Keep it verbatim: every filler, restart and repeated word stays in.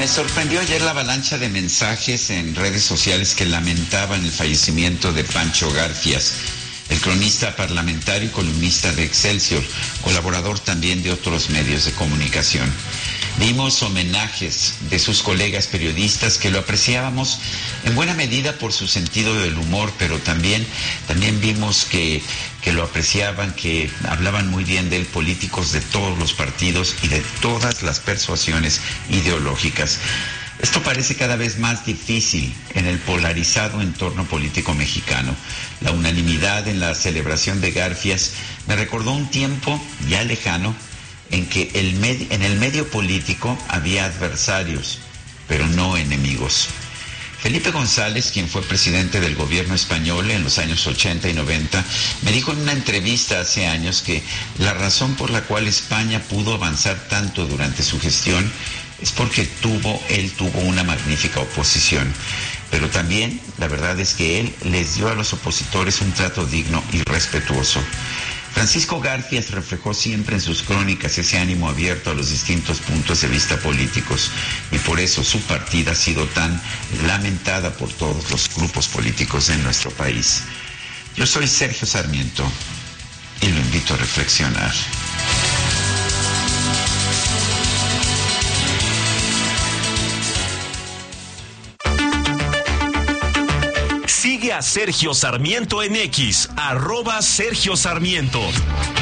Me sorprendió ayer la avalancha de mensajes en redes sociales que lamentaban el fallecimiento de Pancho Garfias, el cronista parlamentario y columnista de Excelsior, colaborador también de otros medios de comunicación. Vimos homenajes de sus colegas periodistas que lo apreciábamos en buena medida por su sentido del humor, pero también, también vimos que, que lo apreciaban, que hablaban muy bien de él políticos de todos los partidos y de todas las persuasiones ideológicas. Esto parece cada vez más difícil en el polarizado entorno político mexicano. La unanimidad en la celebración de Garfias me recordó un tiempo ya lejano en que el med- en el medio político había adversarios, pero no enemigos. Felipe González, quien fue presidente del gobierno español en los años ochenta y noventa, me dijo en una entrevista hace años que la razón por la cual España pudo avanzar tanto durante su gestión es porque tuvo, él tuvo una magnífica oposición. Pero también, la verdad es que él les dio a los opositores un trato digno y respetuoso. Francisco Garfias reflejó siempre en sus crónicas ese ánimo abierto a los distintos puntos de vista políticos, y por eso su partida ha sido tan lamentada por todos los grupos políticos de nuestro país. Yo soy Sergio Sarmiento y lo invito a reflexionar. Sigue a Sergio Sarmiento en X, arroba Sergio Sarmiento.